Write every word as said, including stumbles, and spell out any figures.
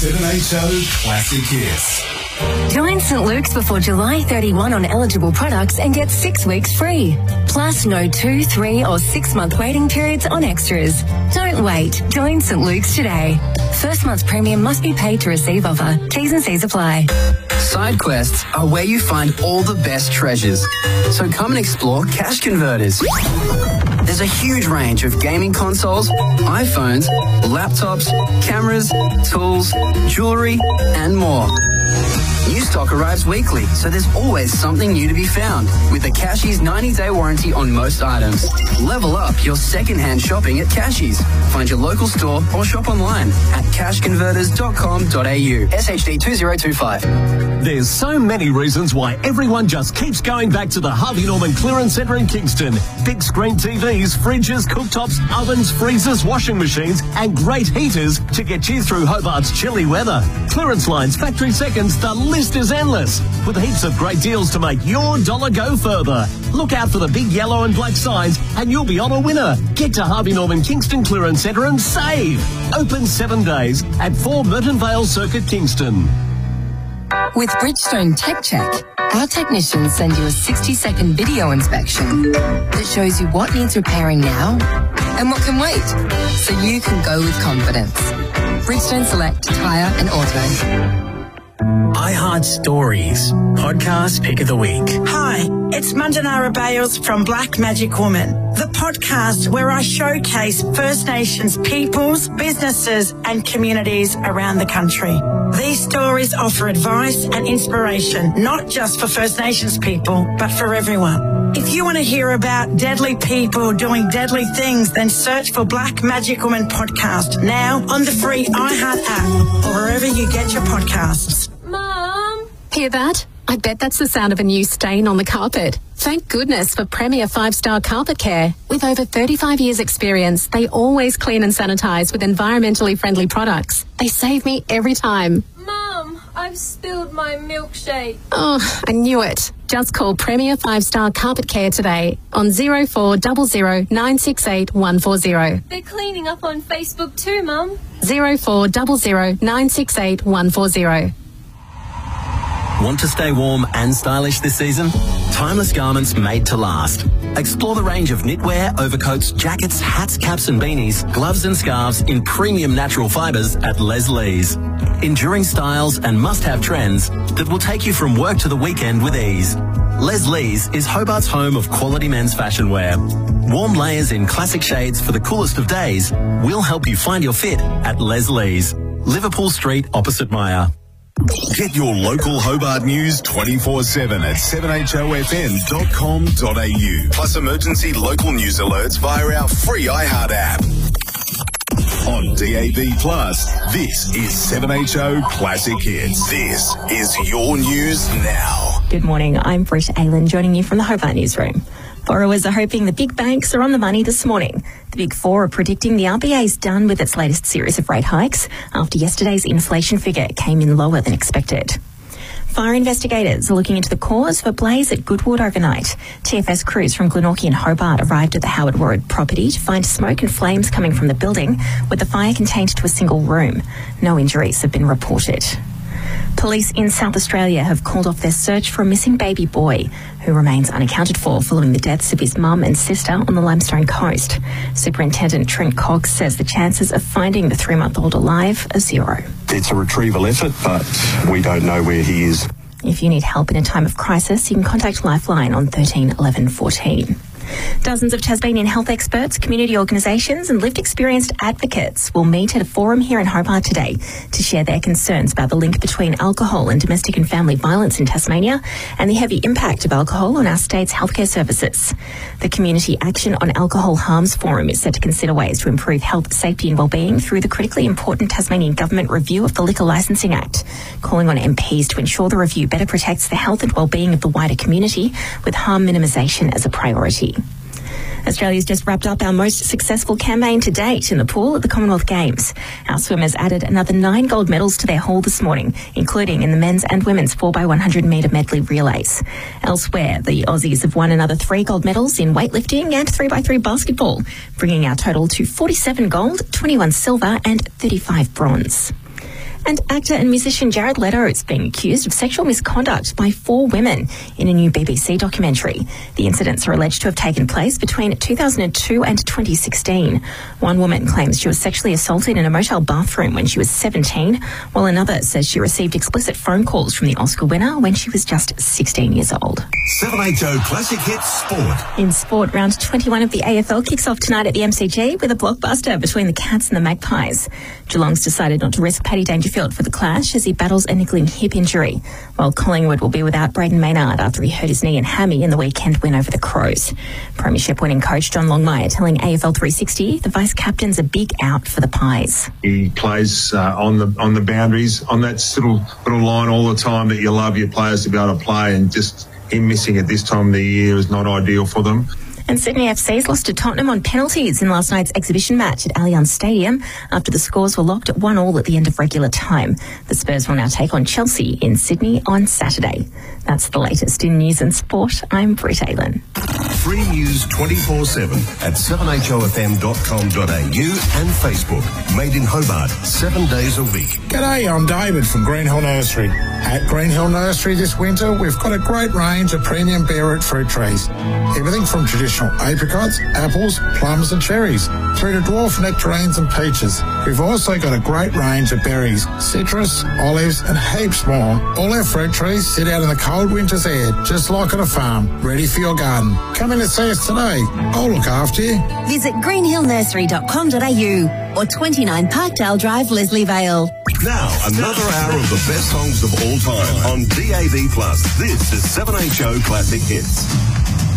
seven H O Classic Hits. Join Saint Luke's before July thirty-first on eligible products and get six weeks free. Plus no two, three or six month waiting periods on extras. Don't wait. Join Saint Luke's today. First month's premium must be paid to receive offer. T's and C's apply. Side quests are where you find all the best treasures. So come and explore Cash Converters. There's a huge range of gaming consoles, iPhones, laptops, cameras, tools, jewellery and more. New stock arrives weekly, so there's always something new to be found. With a Cashies ninety day warranty on most items. Level up your second-hand shopping at Cashies. Find your local store or shop online at cash converters dot com dot a u. S H D two zero two five. There's so many reasons why everyone just keeps going back to the Harvey Norman Clearance Centre in Kingston. Big screen T Vs, fridges, cooktops, ovens, freezers, washing machines and great heaters to get you through Hobart's chilly weather. Clearance lines, factory seconds, the list is endless. With heaps of great deals to make your dollar go further. Look out for the big yellow and black signs and you'll be on a winner. Get to Harvey Norman Kingston Clearance Centre and save. Open seven days at four Merton Vale Circuit, Kingston. With Bridgestone Tech Check, our technicians send you a sixty second video inspection that shows you what needs repairing now and what can wait, so you can go with confidence. Bridgestone Select Tyre and Auto. iHeart Stories, podcast pick of the week. Hi, it's Mandanara Bales from Black Magic Woman, the podcast where I showcase First Nations peoples, businesses and communities around the country. These stories offer advice and inspiration, not just for First Nations people, but for everyone. If you want to hear about deadly people doing deadly things, then search for Black Magic Woman podcast now on the free iHeart app or wherever you get your podcasts. Mum! Hear that? I bet that's the sound of a new stain on the carpet. Thank goodness for Premier five star Carpet Care. With over thirty-five years experience, they always clean and sanitise with environmentally friendly products. They save me every time. Mum, I've spilled my milkshake. Oh, I knew it. Just call Premier five star Carpet Care today on zero four zero zero nine six eight one four zero. They're cleaning up on Facebook too, Mum. zero four zero zero nine six eight one four zero. Want to stay warm and stylish this season? Timeless garments made to last. Explore the range of knitwear, overcoats, jackets, hats, caps and beanies, gloves and scarves in premium natural fibres at Les Lees. Enduring styles and must-have trends that will take you from work to the weekend with ease. Les Lees is Hobart's home of quality men's fashion wear. Warm layers in classic shades for the coolest of days will help you find your fit at Les Lees. Liverpool Street opposite Myer. Get your local Hobart news twenty-four seven at seven H O F M dot com dot a u. Plus emergency local news alerts via our free iHeart app. On D A B Plus, this is seven H O Classic Hits. This is your news now. Good morning, I'm Britt Aylan, joining you from the Hobart Newsroom. Borrowers are hoping the big banks are on the money this morning. The Big Four are predicting the R B A is done with its latest series of rate hikes after yesterday's inflation figure came in lower than expected. Fire investigators are looking into the cause of a blaze at Goodwood overnight. T F S crews from Glenorchy and Hobart arrived at the Howard Road property to find smoke and flames coming from the building, with the fire contained to a single room. No injuries have been reported. Police in South Australia have called off their search for a missing baby boy who remains unaccounted for following the deaths of his mum and sister on the Limestone coast. Superintendent Trent Cox says the chances of finding the three-month-old alive are zero. It's a retrieval effort, but we don't know where he is. If you need help in a time of crisis, you can contact Lifeline on thirteen eleven fourteen. Dozens of Tasmanian health experts, community organisations and lived experienced advocates will meet at a forum here in Hobart today to share their concerns about the link between alcohol and domestic and family violence in Tasmania and the heavy impact of alcohol on our state's healthcare services. The Community Action on Alcohol Harms Forum is set to consider ways to improve health, safety and wellbeing through the critically important Tasmanian Government review of the Liquor Licensing Act, calling on M Ps to ensure the review better protects the health and wellbeing of the wider community, with harm minimisation as a priority. Australia's just wrapped up our most successful campaign to date in the pool at the Commonwealth Games. Our swimmers added another nine gold medals to their haul this morning, including in the men's and women's four by one hundred metre medley relays. Elsewhere, the Aussies have won another three gold medals in weightlifting and three by three basketball, bringing our total to forty-seven gold, twenty-one silver and thirty-five bronze. And actor and musician Jared Leto is being accused of sexual misconduct by four women in a new B B C documentary. The incidents are alleged to have taken place between two thousand two and twenty sixteen. One woman claims she was sexually assaulted in a motel bathroom when she was seventeen, while another says she received explicit phone calls from the Oscar winner when she was just sixteen years old. seven H O Classic Hits Sport. In sport, round twenty-one of the A F L kicks off tonight at the M C G with a blockbuster between the Cats and the Magpies. Geelong's decided not to risk Paddy Dangerfield for the clash as he battles a niggling hip injury, while Collingwood will be without Braden Maynard after he hurt his knee and hammy in the weekend win over the Crows. Premiership winning coach John Longmire telling A F L three sixty the vice-captain's a big out for the Pies. He plays uh, on the on the boundaries, on that little, little line all the time that you love your players to be able to play, and just him missing at this time of the year is not ideal for them. And Sydney F C's lost to Tottenham on penalties in last night's exhibition match at Allianz Stadium after the scores were locked at one all at the end of regular time. The Spurs will now take on Chelsea in Sydney on Saturday. That's the latest in news and sport. I'm Britt Aylan. Free news twenty-four seven at seven H O F M dot com dot A U and Facebook. Made in Hobart, seven days a week. G'day, I'm David from Greenhill Nursery. At Greenhill Nursery this winter, we've got a great range of premium bare root fruit trees. Everything from traditional apricots, apples, plums and cherries, through to dwarf nectarines and peaches. We've also got a great range of berries, citrus, olives and heaps more. All our fruit trees sit out in the cold winter's air, just like on a farm, ready for your garden. Come in and see us today. I'll look after you. Visit greenhill nursery dot com dot A U or twenty-nine Parkdale Drive, Leslie Vale. Now, another hour of the best songs of all time on D A B plus. This is seven H O Classic Hits.